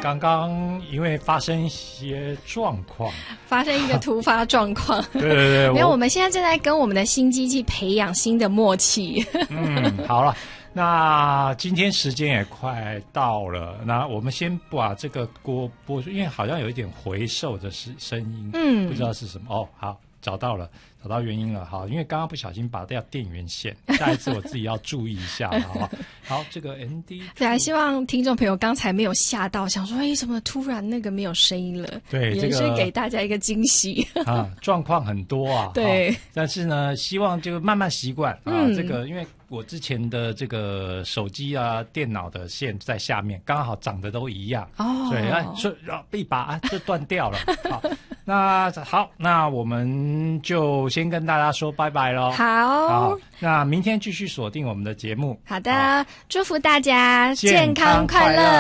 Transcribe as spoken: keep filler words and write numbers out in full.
刚刚因为发生一些状况， 发生一个突发状况。 对对对， 没有，我们现在正在跟我们的新机器培养新的默契。 嗯，好了。那今天时间也快到了，那我们先把这个锅播出，因为好像有一点回授的声声音，嗯，不知道是什么。哦，好，找到了，找到原因了。好，因为刚刚不小心拔掉电源线，下一次我自己要注意一下，好不好？好，这个 N D， 对啊，希望听众朋友刚才没有吓到，想说，哎，怎么突然那个没有声音了？ 对， 也是给大家一个惊喜啊，状况很多啊。 对、 哦，但是呢，希望就慢慢习惯啊。嗯、这个因为。我之前的这个手机啊、电脑的线在下面，刚好长得都一样哦，所以啊，所以一拔啊就断掉了。好，那好，那我们就先跟大家说拜拜咯。 好， 好，那明天继续锁定我们的节目。 好的，好，祝福大家健康快乐。